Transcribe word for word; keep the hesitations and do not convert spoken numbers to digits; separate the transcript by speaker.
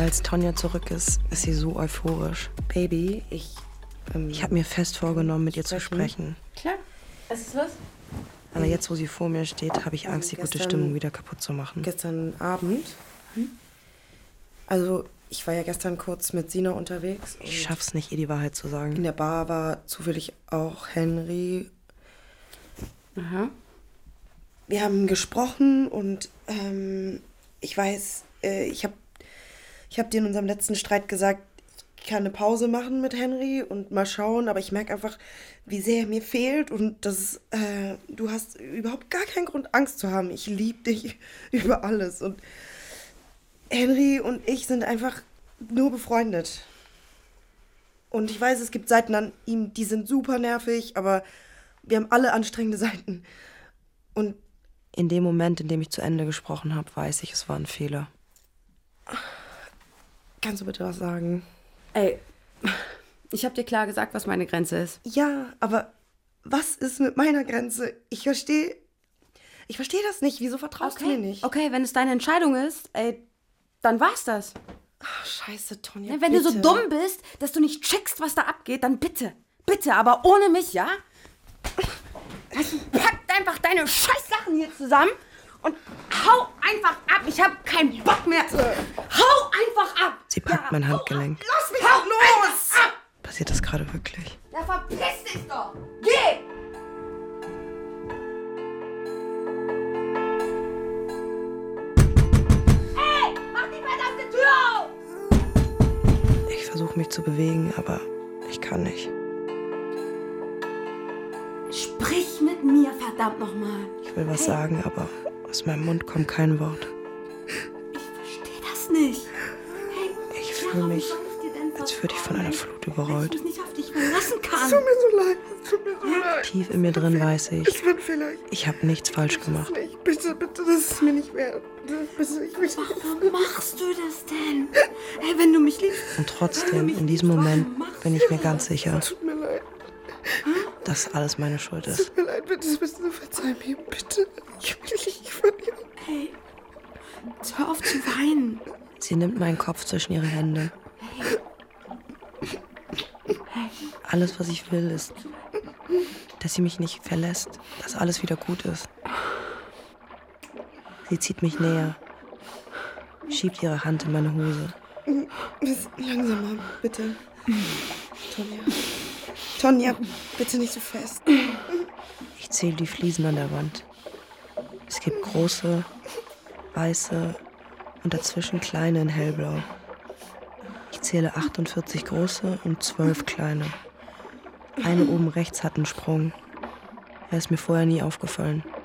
Speaker 1: Als Tonja zurück ist, ist sie so euphorisch.
Speaker 2: Baby, ich... Ähm,
Speaker 1: ich habe mir fest vorgenommen, mit ihr zu sprechen.
Speaker 2: Klar. Was ist los?
Speaker 1: Aber jetzt, wo sie vor mir steht, habe ich Angst, die gute Stimmung wieder kaputt zu machen.
Speaker 2: Gestern Abend. Hm? Also, ich war ja gestern kurz mit Sina unterwegs.
Speaker 1: Ich schaff's nicht, ihr die Wahrheit zu sagen.
Speaker 2: In der Bar war zufällig auch Henry.
Speaker 1: Aha.
Speaker 2: Wir haben gesprochen und ähm, ich weiß, äh, ich habe ich hab dir in unserem letzten Streit gesagt, ich kann eine Pause machen mit Henry und mal schauen, aber ich merke einfach, wie sehr er mir fehlt und das, äh, du hast überhaupt gar keinen Grund, Angst zu haben. Ich liebe dich über alles und Henry und ich sind einfach nur befreundet. Und ich weiß, es gibt Seiten an ihm, die sind super nervig, aber wir haben alle anstrengende Seiten. Und
Speaker 1: in dem Moment, in dem ich zu Ende gesprochen habe, weiß ich, es war ein Fehler.
Speaker 2: Kannst du bitte was sagen?
Speaker 3: Ey, ich habe dir klar gesagt, was meine Grenze ist.
Speaker 2: Ja, aber was ist mit meiner Grenze? Ich verstehe, ich verstehe das nicht. Wieso vertraust
Speaker 3: okay.
Speaker 2: du mir nicht?
Speaker 3: Okay, wenn es deine Entscheidung ist, ey, dann war's das.
Speaker 2: Ach, scheiße, Tonja,
Speaker 3: ja, Wenn
Speaker 2: bitte.
Speaker 3: du so dumm bist, dass du nicht checkst, was da abgeht, dann bitte. Bitte, aber ohne mich, ja? Also pack einfach deine Scheißsachen hier zusammen und hau einfach ab. Ich hab keinen Bock mehr. Hau einfach ab.
Speaker 1: Sie packt
Speaker 3: ja,
Speaker 1: mein Handgelenk.
Speaker 3: Lass mich hau los. Ab.
Speaker 1: Passiert das gerade wirklich?
Speaker 3: Ja, verpiss dich doch. Geh. Hey, mach die verdammte Tür auf.
Speaker 1: Ich versuche mich zu bewegen, aber ich kann nicht.
Speaker 3: Sprich mit mir, verdammt nochmal.
Speaker 1: Ich will was
Speaker 3: hey.
Speaker 1: sagen, aber aus meinem Mund kommt kein Wort.
Speaker 3: Ich verstehe das nicht. Hey,
Speaker 1: ich fühle mich, als würde ich von einer Flut überrollt.
Speaker 3: Ich nicht auf dich verlassen kann.
Speaker 2: Es tut mir so leid. Es tut mir so leid.
Speaker 1: Tief in mir drin weiß ich,
Speaker 2: es wird vielleicht.
Speaker 1: ich habe nichts falsch gemacht.
Speaker 2: Nicht. Bitte, bitte, das ist mir nicht wert. Bitte, ich will
Speaker 3: Warum machst du das denn? Hey, wenn du mich liebst.
Speaker 1: Und trotzdem, in diesem Moment bin ich mir ganz sicher,
Speaker 2: es tut mir leid.
Speaker 1: dass alles meine Schuld ist.
Speaker 2: Es tut mir leid, bitte, bitte, verzeih mir, bitte. Ich will dich nicht verlieren.
Speaker 3: Hey, hör auf zu weinen.
Speaker 1: Sie nimmt meinen Kopf zwischen ihre Hände.
Speaker 3: Hey. Hey.
Speaker 1: Alles, was ich will, ist, dass sie mich nicht verlässt, dass alles wieder gut ist. Sie zieht mich näher, schiebt ihre Hand in meine Hose.
Speaker 2: Langsamer, bitte. Tonja. Tonja, bitte nicht so fest.
Speaker 1: Ich zähle die Fliesen an der Wand. Es gibt große, weiße und dazwischen kleine in hellblau. Ich zähle achtundvierzig große und zwölf kleine. Eine oben rechts hat einen Sprung. Er ist mir vorher nie aufgefallen.